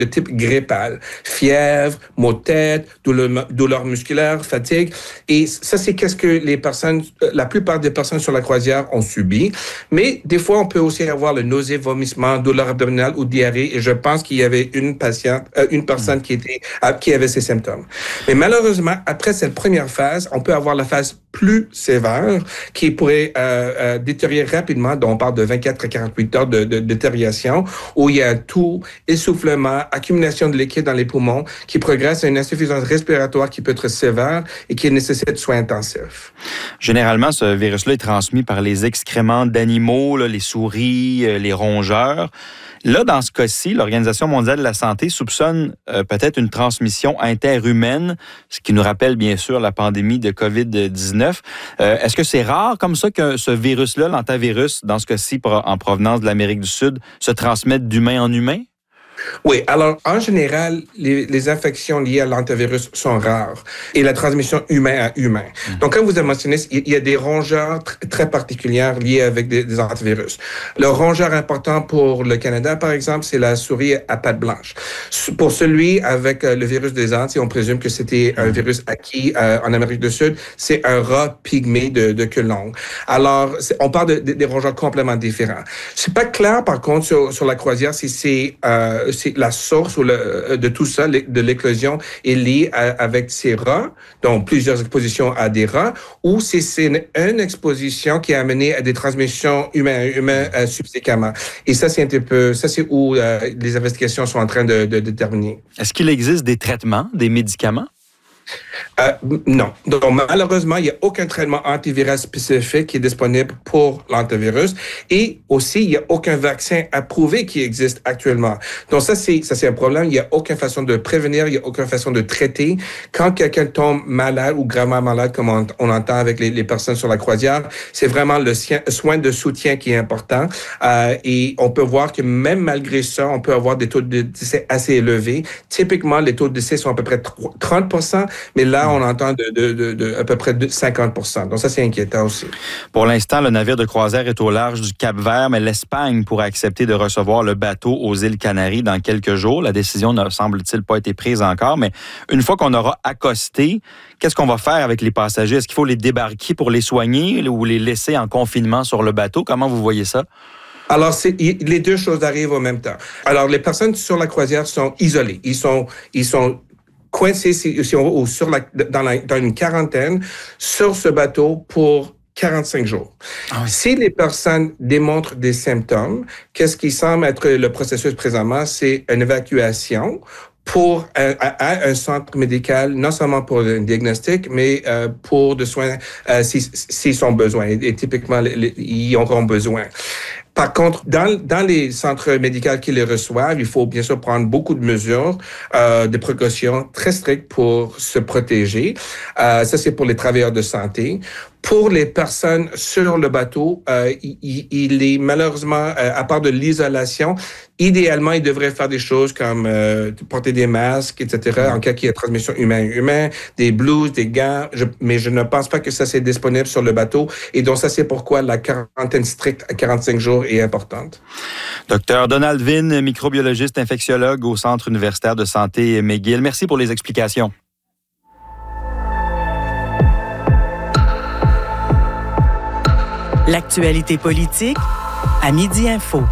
de type grippal. Fièvre, maux de tête, douleur musculaire, fatigue. Et ça, c'est qu'est-ce que la plupart des personnes sur la croisière ont subi. Mais des fois, on peut aussi avoir le nausée, vomissement, douleur abdominale ou diarrhée. Et je pense qu'il y avait une personne qui avait ces symptômes. Mais malheureusement, après cette première phase, on peut avoir la phase plus sévère qui pourrait détériorer rapidement, dont on parle de 24 à 48 heures de détérioration, où il y a un tout, essoufflement, accumulation de liquide dans les poumons, qui progresse à une insuffisance respiratoire qui peut être sévère et qui nécessite soins intensifs. Généralement, ce virus-là est transmis par les excréments d'animaux, là, les souris, les rongeurs. Là, dans ce cas-ci, l'Organisation mondiale de la santé soupçonne peut-être une transmission interhumaine, ce qui nous rappelle bien sûr la pandémie de COVID-19. Est-ce que c'est rare comme ça que ce virus-là, l'hantavirus, dans ce cas-ci en provenance de l'Amérique du Sud, se transmette d'humain en humain? Oui, alors en général, les infections liées à l'hantavirus sont rares et la transmission humain à humain. Donc, comme vous avez mentionné, il y a des rongeurs très particulières liées avec des hantavirus. Le rongeur important pour le Canada, par exemple, c'est la souris à pattes blanches. Pour celui avec le virus des Antilles, on présume que c'était un virus acquis en Amérique du Sud, c'est un rat pygmée de queue longue. Alors, on parle des rongeurs complètement différents. C'est pas clair, par contre, sur la croisière, si c'est la source de tout ça, de l'éclosion, est liée avec ces rats, donc plusieurs expositions à des rats, ou si c'est une exposition qui a amené à des transmissions humain subséquemment. Et ça, c'est où les investigations sont en train de déterminer. Est-ce qu'il existe des traitements, des médicaments? Non. Donc, malheureusement, il n'y a aucun traitement antiviral spécifique qui est disponible pour l'hantavirus. Et aussi, il n'y a aucun vaccin approuvé qui existe actuellement. Donc, ça, c'est un problème. Il n'y a aucune façon de prévenir, il n'y a aucune façon de traiter. Quand quelqu'un tombe malade ou gravement malade, comme on entend avec les personnes sur la croisière, c'est vraiment le soin de soutien qui est important. Et on peut voir que même malgré ça, on peut avoir des taux de décès assez élevés. Typiquement, les taux de décès sont à peu près 30%. Mais là, on entend de à peu près 50%. Donc ça, c'est inquiétant aussi. Pour l'instant, le navire de croisière est au large du Cap-Vert, mais l'Espagne pourrait accepter de recevoir le bateau aux îles Canaries dans quelques jours. La décision n'a, semble-t-il, pas été prise encore, mais une fois qu'on aura accosté, qu'est-ce qu'on va faire avec les passagers? Est-ce qu'il faut les débarquer pour les soigner ou les laisser en confinement sur le bateau? Comment vous voyez ça? Alors, les deux choses arrivent en même temps. Alors, les personnes sur la croisière sont isolées. Ils sont coincés, si on veut, dans une quarantaine sur ce bateau pour 45 jours. Ah oui. Si les personnes démontrent des symptômes, qu'est-ce qui semble être le processus présentement? C'est une évacuation à un centre médical, non seulement pour un diagnostic, mais pour des soins s'ils ont besoin. Et typiquement, ils auront besoin. Par contre, dans les centres médicaux qui les reçoivent, il faut bien sûr prendre beaucoup de mesures, de précautions très strictes pour se protéger. Ça, c'est pour les travailleurs de santé. Pour les personnes sur le bateau, il est malheureusement, à part de l'isolation, idéalement, ils devraient faire des choses comme porter des masques, etc., en cas qu'il y ait transmission humain-humain, des blouses, des gants, mais je ne pense pas que ça, c'est disponible sur le bateau. Et donc, ça, c'est pourquoi la quarantaine stricte à 45 jours est importante. Docteur Donald Vin, microbiologiste infectiologue au Centre universitaire de santé McGill. Merci pour les explications. L'actualité politique à Midi Info.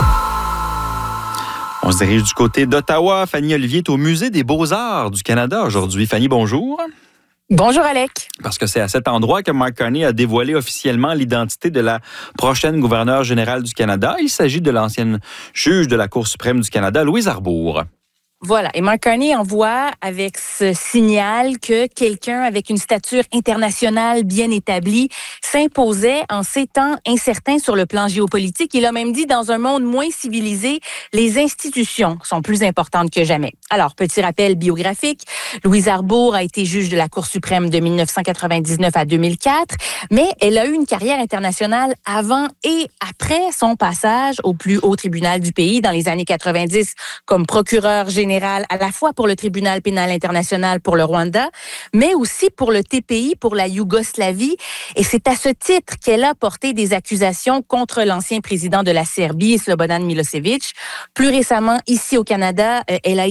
On se dirige du côté d'Ottawa. Fanny Olivier est au Musée des Beaux-Arts du Canada aujourd'hui. Fanny, bonjour. Bonjour, Alec. Parce que c'est à cet endroit que Mark Carney a dévoilé officiellement l'identité de la prochaine gouverneure générale du Canada. Il s'agit de l'ancienne juge de la Cour suprême du Canada, Louise Arbour. Voilà. Et Mark Carney envoie avec ce signal que quelqu'un avec une stature internationale bien établie s'imposait en ces temps incertains sur le plan géopolitique. Il a même dit, dans un monde moins civilisé, les institutions sont plus importantes que jamais. Alors, petit rappel biographique, Louise Arbour a été juge de la Cour suprême de 1999 à 2004, mais elle a eu une carrière internationale avant et après son passage au plus haut tribunal du pays dans les années 90 comme procureure générale à la fois pour le tribunal pénal international pour le Rwanda, mais aussi pour le TPI pour la Yougoslavie. Et c'est à ce titre qu'elle a porté des accusations contre l'ancien président de la Serbie, Slobodan Milosevic. Plus récemment, ici au Canada, elle a